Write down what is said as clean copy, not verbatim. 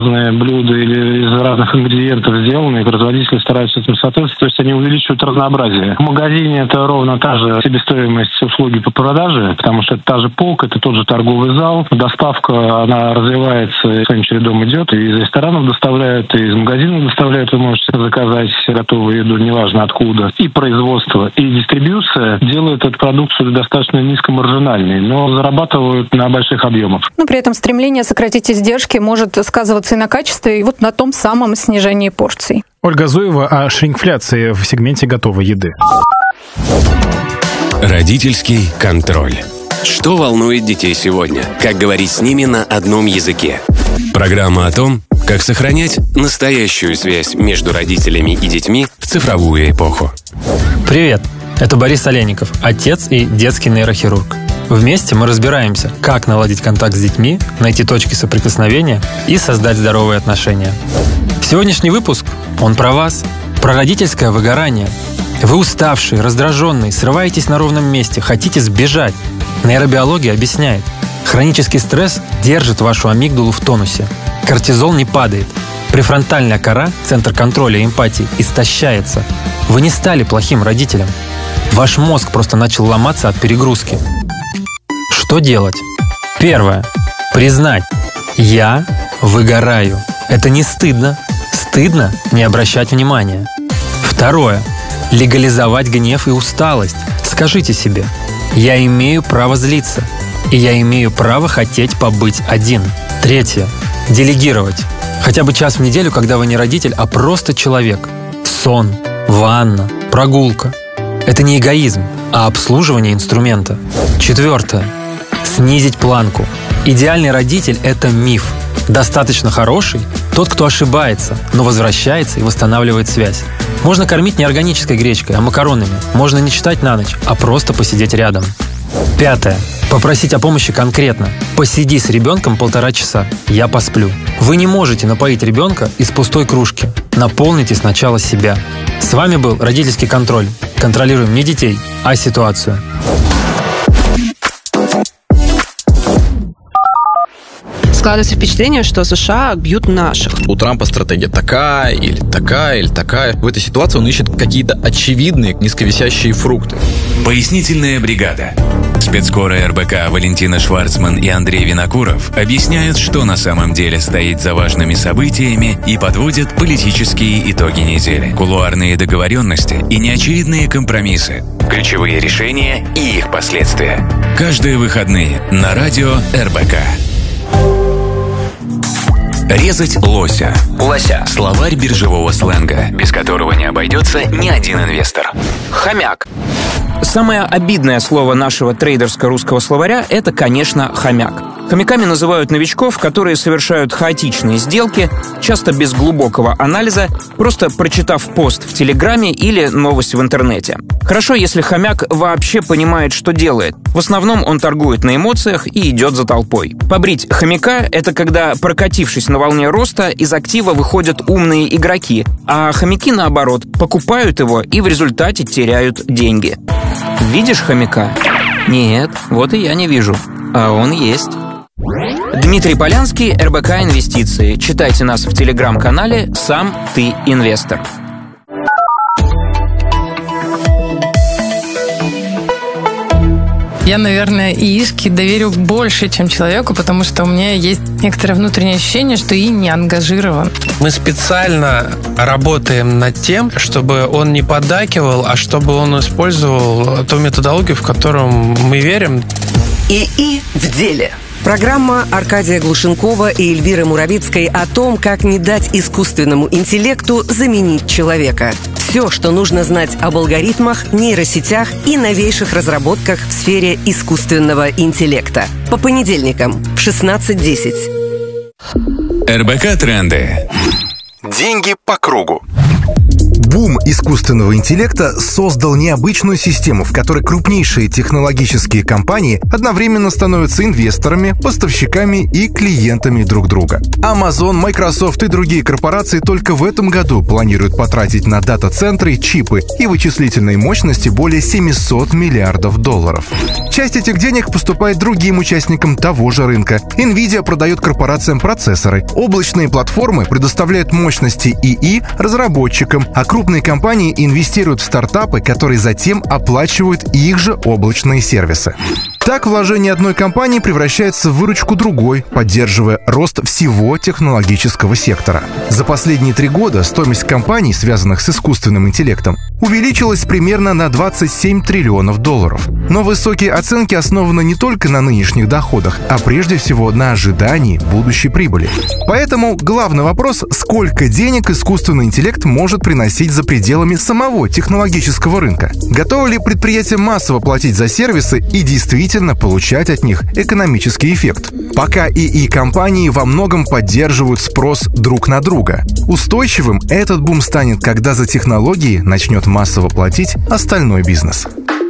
блюда или из разных ингредиентов сделаны, и производители стараются этим соответствовать, то есть они увеличивают разнообразие. В магазине это ровно та же себестоимость услуги по продаже, потому что это та же полка, это тот же торговый зал, доставка, она развивается, своим чередом идет, и из ресторанов доставляют, и из магазинов доставляют, вы можете заказать готовую еду, неважно откуда. И производство, и дистрибьюция делают эту продукцию достаточно низкомаржинальной, но зарабатывают на больших объемах. Но при этом стремление сократить издержки может сказываться и на качестве, и вот на том самом снижении порций. Ольга Зуева о шрингфляции в сегменте готовой еды. Родительский контроль. Что волнует детей сегодня? Как говорить с ними на одном языке? Программа о том, как сохранять настоящую связь между родителями и детьми в цифровую эпоху. Привет! Это Борис Олейников, отец и детский нейрохирург. Вместе мы разбираемся, как наладить контакт с детьми, найти точки соприкосновения и создать здоровые отношения. Сегодняшний выпуск, он про вас, про родительское выгорание. Вы уставший, раздраженный, срываетесь на ровном месте, хотите сбежать. Нейробиология объясняет. Хронический стресс держит вашу амигдалу в тонусе. Кортизол не падает. Префронтальная кора, центр контроля и эмпатии, истощается. Вы не стали плохим родителем. Ваш мозг просто начал ломаться от перегрузки. Что делать? Первое. Признать. Я выгораю. Это не стыдно. Стыдно не обращать внимания. Второе. Легализовать гнев и усталость. Скажите себе: я имею право злиться. И я имею право хотеть побыть один. Третье. Делегировать. Хотя бы час в неделю, когда вы не родитель, а просто человек. Сон, ванна, прогулка. Это не эгоизм, а обслуживание инструмента. Четвертое. Снизить планку. Идеальный родитель – это миф. Достаточно хороший – тот, кто ошибается, но возвращается и восстанавливает связь. Можно кормить не органической гречкой, а макаронами. Можно не читать на ночь, а просто посидеть рядом. Пятое. Попросить о помощи конкретно. Посиди с ребенком 1,5 часа. Я посплю. Вы не можете напоить ребенка из пустой кружки. Наполните сначала себя. С вами был родительский контроль. Контролируем не детей, а ситуацию. Складывается впечатление, что США бьют наших. У Трампа стратегия такая, или такая, или такая. В этой ситуации он ищет какие-то очевидные низковисящие фрукты. Пояснительная бригада. Спецкоры РБК Валентина Шварцман и Андрей Винокуров объясняют, что на самом деле стоит за важными событиями, и подводят политические итоги недели, кулуарные договоренности и неочевидные компромиссы, ключевые решения и их последствия. Каждые выходные на радио РБК. Резать лося. Лося. Словарь биржевого сленга, без которого не обойдется ни один инвестор. Хомяк. Самое обидное слово нашего трейдерско-русского словаря – это, конечно, хомяк. Хомяками называют новичков, которые совершают хаотичные сделки, часто без глубокого анализа, просто прочитав пост в Телеграме или новость в интернете. Хорошо, если хомяк вообще понимает, что делает. В основном он торгует на эмоциях и идет за толпой. Побрить хомяка – это когда, прокатившись на волне роста, из актива выходят умные игроки, а хомяки, наоборот, покупают его и в результате теряют деньги. Видишь хомяка? Нет, вот и я не вижу. А он есть. Дмитрий Полянский, РБК Инвестиции. Читайте нас в телеграм-канале «Сам ты инвестор». Я, наверное, ИИшке доверю больше, чем человеку, потому что у меня есть некоторое внутреннее ощущение, что ИИ не ангажирован. Мы специально работаем над тем, чтобы он не поддакивал, а чтобы он использовал ту методологию, в которую мы верим. ИИ в деле. Программа Аркадия Глушенкова и Эльвиры Муравицкой о том, как не дать искусственному интеллекту заменить человека. Все, что нужно знать об алгоритмах, нейросетях и новейших разработках в сфере искусственного интеллекта. По понедельникам в 16:10. РБК Тренды. Деньги по кругу. Бум искусственного интеллекта создал необычную систему, в которой крупнейшие технологические компании одновременно становятся инвесторами, поставщиками и клиентами друг друга. Amazon, Microsoft и другие корпорации только в этом году планируют потратить на дата-центры, чипы и вычислительные мощности более $700 миллиардов. Часть этих денег поступает другим участникам того же рынка. Nvidia продает корпорациям процессоры, облачные платформы предоставляют мощности ИИ разработчикам, а крупные компании инвестируют в стартапы, которые затем оплачивают их же облачные сервисы. Так, вложение одной компании превращается в выручку другой, поддерживая рост всего технологического сектора. За последние 3 года стоимость компаний, связанных с искусственным интеллектом, увеличилась примерно на $27 триллионов. Но высокие оценки основаны не только на нынешних доходах, а прежде всего на ожидании будущей прибыли. Поэтому главный вопрос – сколько денег искусственный интеллект может приносить за пределами самого технологического рынка? Готовы ли предприятия массово платить за сервисы и действительно получать от них экономический эффект? Пока ИИ-компании во многом поддерживают спрос друг на друга. Устойчивым этот бум станет, когда за технологии начнет массово платить остальной бизнес.